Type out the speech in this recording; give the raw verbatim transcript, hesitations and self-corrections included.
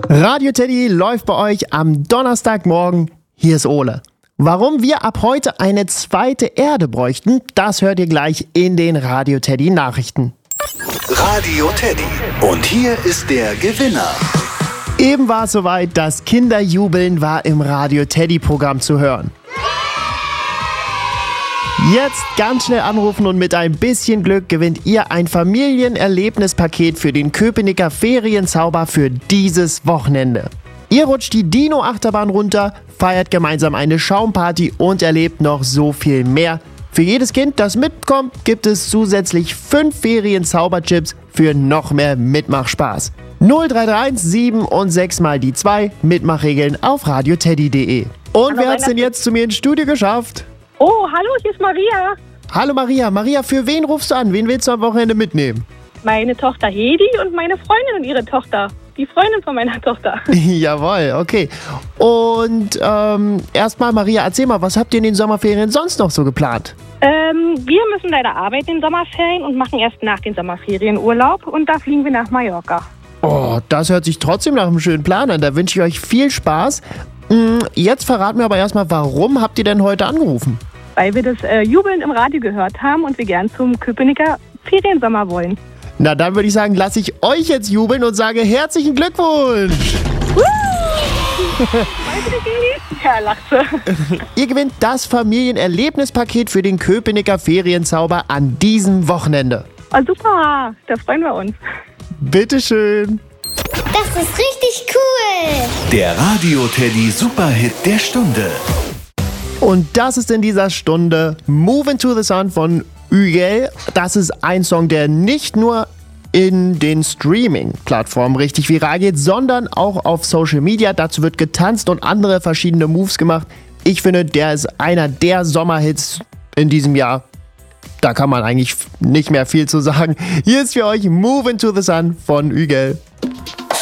Radio Teddy läuft bei euch am Donnerstagmorgen. Hier ist Ole. Warum wir ab heute eine zweite Erde bräuchten, das hört ihr gleich in den Radio Teddy Nachrichten. Radio Teddy. Und hier ist der Gewinner. Eben war es soweit, das Kinderjubeln war im Radio Teddy Programm zu hören. Jetzt ganz schnell anrufen und mit ein bisschen Glück gewinnt ihr ein Familienerlebnispaket für den Köpenicker Ferienzauber für dieses Wochenende. Ihr rutscht die Dino-Achterbahn runter, feiert gemeinsam eine Schaumparty und erlebt noch so viel mehr. Für jedes Kind, das mitkommt, gibt es zusätzlich fünf Ferienzauberchips für noch mehr Mitmachspaß. null drei drei eins sieben und sechs mal die zwei, Mitmachregeln auf radioteddy punkt de. Und wer hat's denn jetzt zu mir ins Studio geschafft? Oh, hallo, hier ist Maria. Hallo Maria. Maria, für wen rufst du an? Wen willst du am Wochenende mitnehmen? Meine Tochter Hedi und meine Freundin und ihre Tochter. Die Freundin von meiner Tochter. Jawohl, okay. Und ähm, erstmal Maria, erzähl mal, was habt ihr in den Sommerferien sonst noch so geplant? Ähm, wir müssen leider arbeiten in den Sommerferien und machen erst nach den Sommerferien Urlaub. Und da fliegen wir nach Mallorca. Oh, das hört sich trotzdem nach einem schönen Plan an. Da wünsche ich euch viel Spaß. Jetzt verraten wir aber erstmal, warum habt ihr denn heute angerufen? Weil wir das äh, Jubeln im Radio gehört haben und wir gern zum Köpenicker Feriensommer wollen. Na, dann würde ich sagen, lasse ich euch jetzt jubeln und sage herzlichen Glückwunsch! Weißt du, Hedi? Ja, lacht sie. Ihr gewinnt das Familienerlebnispaket für den Köpenicker Ferienzauber an diesem Wochenende. Oh, super, da freuen wir uns. Bitteschön. Das ist richtig cool. Der Radio Teddy Superhit der Stunde. Und das ist in dieser Stunde Move Into the Sun von Ügel. Das ist ein Song, der nicht nur in den Streaming-Plattformen richtig viral geht, sondern auch auf Social Media. Dazu wird getanzt und andere verschiedene Moves gemacht. Ich finde, der ist einer der Sommerhits in diesem Jahr. Da kann man eigentlich nicht mehr viel zu sagen. Hier ist für euch Move Into the Sun von Ügel.